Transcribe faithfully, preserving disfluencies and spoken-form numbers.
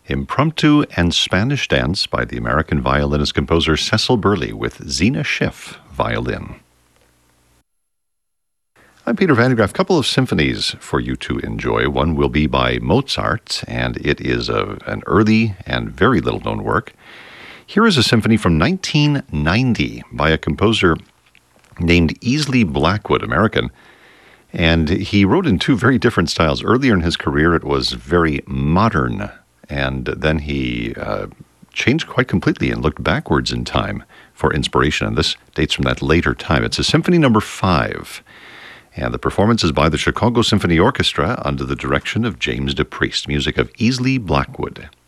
Impromptu and Spanish Dance by the American violinist-composer Cecil Burley with Zena Schiff, violin. I'm Peter Van de Graaff. A couple of symphonies for you to enjoy. One will be by Mozart, and it is a, an early and very little-known work. Here is a symphony from nineteen ninety by a composer named Easley Blackwood, American. And he wrote in two very different styles. Earlier in his career, it was very modern. And then he uh, changed quite completely and looked backwards in time for inspiration. And this dates from that later time. It's a symphony number five. And the performance is by the Chicago Symphony Orchestra under the direction of James DePriest. Music of Easley Blackwood.